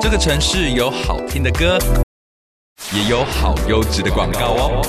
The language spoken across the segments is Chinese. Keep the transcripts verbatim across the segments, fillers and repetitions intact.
这个城市有好听的歌，也有好优质的广告哦。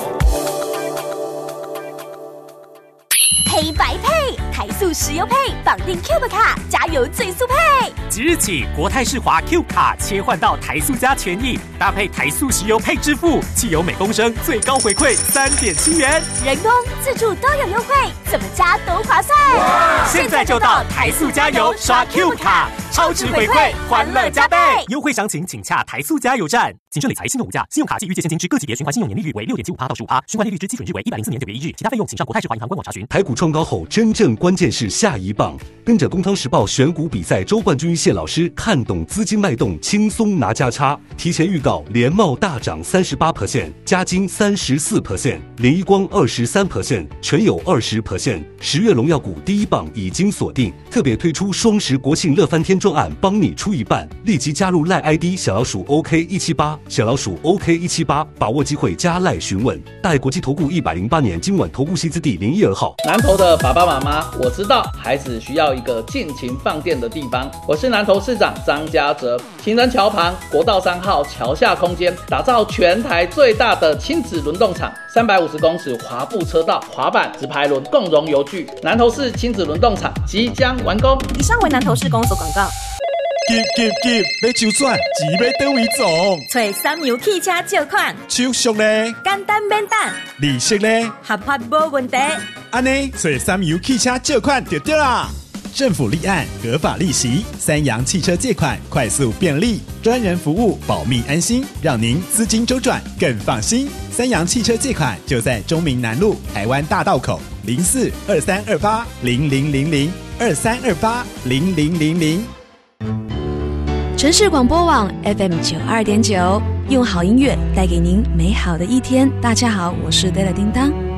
黑白配，台塑石油配，绑定 Cube 卡，加油最速配。 即日起，国泰世华 Q 卡切换到台塑加权益，搭配台塑石油配支付，汽油每公升最高回馈三点七元， 人工、自助都有优惠，怎么加都划算。 现在就到台塑加油刷 Q 卡，超值回馈，欢乐加倍。优惠详情请洽台塑加油站。谨慎理财，信用无价，信用卡及预借现金之各级别循环信用年利率为 百分之六点七五 到十五%，循环利率之基准日为一百零四年九月一日，其他费用请上国泰世华银行官网查询。 台股创高后，真正关键是下一棒。跟着工商时报选股比赛周冠军谢老师看懂资金脉动，轻松拿价差。提前预告联茂大涨 百分之三十八， 嘉金 百分之三十四， 联一光 百分之二十三， 全有 百分之二十。十月荣耀股第一棒已经锁定，特别推出双十国庆乐翻天专案，帮你出一半。立即加入赖 I D 小老鼠 OK 一七八， 小老鼠 OK 一七八， 把握机会加赖询问。大爱国际投顾一百零八年金管投顾新字第零一二号。 南投的爸爸妈妈，我知道孩子需要一个尽情放电的地方。我是南投市长张家哲，情人桥旁国道三号桥下空间，打造全台最大的亲子轮动场，三百五十公尺滑步车道、滑板、直排轮共融游具。南投市亲子轮动场即将完工。 以上为南投市公所广告。 急急急！要周转，钱要倒位总？ 找三洋汽车借款， 手续呢？ 简单免等， 利息呢？ 合法无问题。 安尼，找三洋汽车借款就对啦。政府立案，合法利息，三洋汽车借款快速便利，专人服务，保密安心，让您资金周转更放心。三洋汽车借款就在中明南路台湾大道口零四二三二八零零零零二三二八零零零零。 城市广播网 F M 九二点九，用好音乐带给您美好的一天。大家好，我是戴乐叮当。